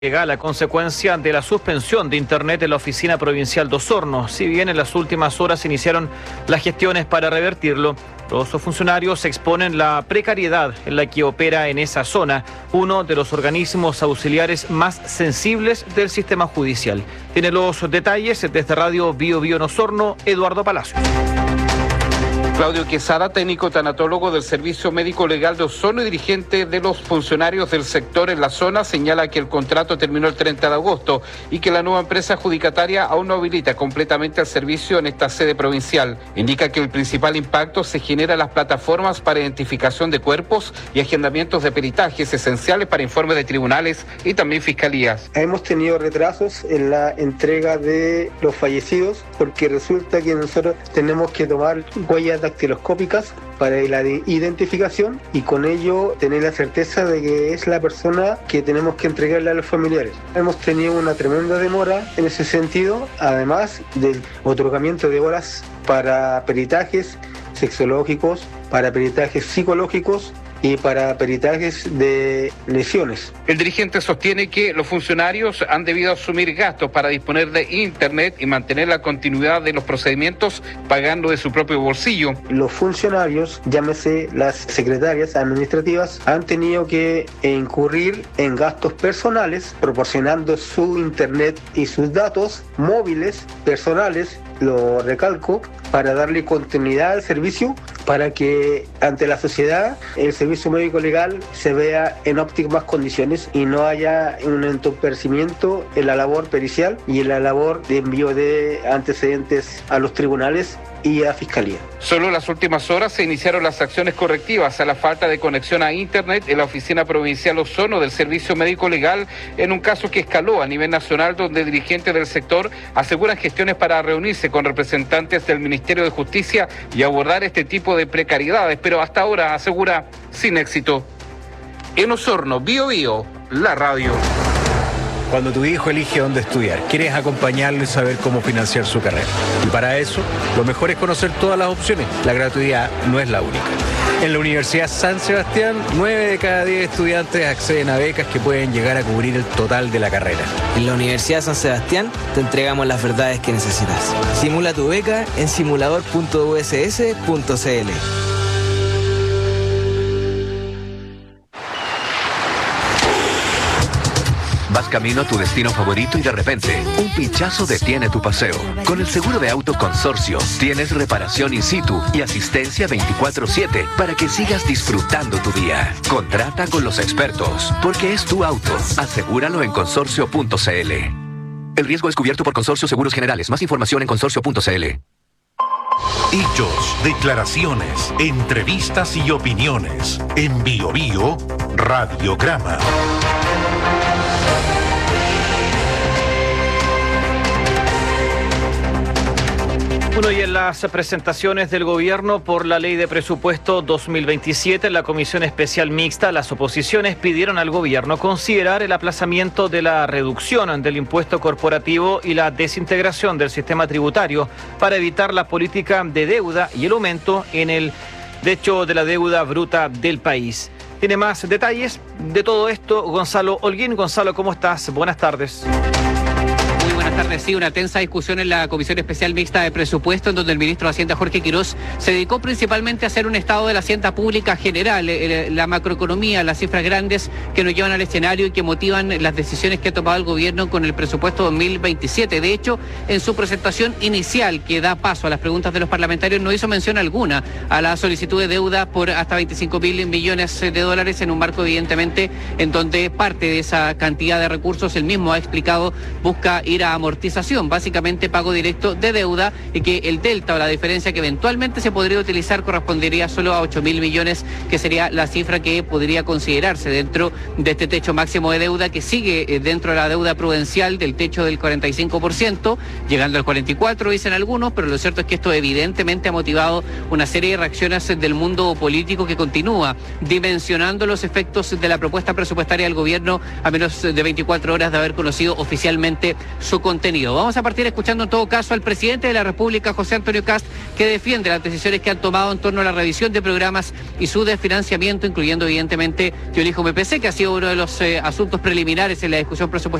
Legal a consecuencia de la suspensión de Internet en la oficina provincial de Osorno. Si bien en las últimas horas se iniciaron las gestiones para revertirlo, los funcionarios exponen la precariedad en la que opera en esa zona uno de los organismos auxiliares más sensibles del sistema judicial. Tiene los detalles desde Radio Bio Bio en Osorno, Eduardo Palacios. Claudio Quesada, técnico tanatólogo del Servicio Médico Legal de Osorno y dirigente de los funcionarios del sector en la zona, señala que el contrato terminó el 30 de agosto y que la nueva empresa adjudicataria aún no habilita completamente el servicio en esta sede provincial. Indica que el principal impacto se genera en las plataformas para identificación de cuerpos y agendamientos de peritajes esenciales para informes de tribunales y también fiscalías. Hemos tenido retrasos en la entrega de los fallecidos porque resulta que nosotros tenemos que tomar huellas dactiloscópicas para la identificación y con ello tener la certeza de que es la persona que tenemos que entregarle a los familiares. Hemos tenido una tremenda demora en ese sentido, además del otorgamiento de horas para peritajes sexológicos, para peritajes psicológicos y para peritajes de lesiones. El dirigente sostiene que los funcionarios han debido asumir gastos para disponer de Internet y mantener la continuidad de los procedimientos pagando de su propio bolsillo. Los funcionarios, llámese las secretarias administrativas, han tenido que incurrir en gastos personales proporcionando su Internet y sus datos móviles personales, lo recalco, para darle continuidad al servicio, para que ante la sociedad el servicio médico legal se vea en óptimas condiciones y no haya un entorpecimiento en la labor pericial y en la labor de envío de antecedentes a los tribunales y a Fiscalía. Solo en las últimas horas se iniciaron las acciones correctivas a la falta de conexión a Internet en la Oficina Provincial Osorno del Servicio Médico Legal, en un caso que escaló a nivel nacional, donde dirigentes del sector aseguran gestiones para reunirse con representantes del Ministerio de Justicia y abordar este tipo de precariedades, pero hasta ahora, asegura, sin éxito. En Osorno, Bio Bio, la radio. Cuando tu hijo elige dónde estudiar, quieres acompañarlo y saber cómo financiar su carrera. Y para eso, lo mejor es conocer todas las opciones. La gratuidad no es la única. En la Universidad San Sebastián, 9 de cada 10 estudiantes acceden a becas que pueden llegar a cubrir el total de la carrera. En la Universidad San Sebastián te entregamos las verdades que necesitas. Simula tu beca en simulador.uss.cl. Vas camino a tu destino favorito y de repente, un pinchazo detiene tu paseo. Con el seguro de auto Consorcio, tienes reparación in situ y asistencia 24/7 para que sigas disfrutando tu día. Contrata con los expertos, porque es tu auto. Asegúralo en consorcio.cl. El riesgo es cubierto por Consorcio Seguros Generales. Más información en consorcio.cl. Hechos, declaraciones, entrevistas y opiniones. En Bio Bio, Radiograma. Bueno, y en las presentaciones del gobierno por la Ley de Presupuesto 2027, en la Comisión Especial Mixta, las oposiciones pidieron al gobierno considerar el aplazamiento de la reducción del impuesto corporativo y la desintegración del sistema tributario para evitar la política de deuda y el aumento en el techo de la deuda bruta del país. Tiene más detalles de todo esto Gonzalo Holguín. Gonzalo, ¿cómo estás? Buenas tardes. Buenas tardes. Sí, una tensa discusión en la Comisión Especial Mixta de Presupuesto, en donde el ministro de Hacienda, Jorge Quirós, se dedicó principalmente a hacer un estado de la hacienda pública general, la macroeconomía, las cifras grandes que nos llevan al escenario y que motivan las decisiones que ha tomado el gobierno con el presupuesto 2027. De hecho, en su presentación inicial, que da paso a las preguntas de los parlamentarios, no hizo mención alguna a la solicitud de deuda por hasta 25.000 millones de dólares, en un marco, evidentemente, en donde parte de esa cantidad de recursos, él mismo ha explicado, busca ir a amortización, básicamente pago directo de deuda, y que el delta o la diferencia que eventualmente se podría utilizar correspondería solo a 8.000 millones, que sería la cifra que podría considerarse dentro de este techo máximo de deuda, que sigue dentro de la deuda prudencial del techo del 45%, llegando al 44%, dicen algunos, pero lo cierto es que esto evidentemente ha motivado una serie de reacciones del mundo político, que continúa dimensionando los efectos de la propuesta presupuestaria del gobierno a menos de 24 horas de haber conocido oficialmente su contenido. Vamos a partir escuchando en todo caso al presidente de la República, José Antonio Kast, que defiende las decisiones que han tomado en torno a la revisión de programas y su desfinanciamiento, incluyendo evidentemente Yo Elijo MPC, que ha sido uno de los asuntos preliminares en la discusión presupuestaria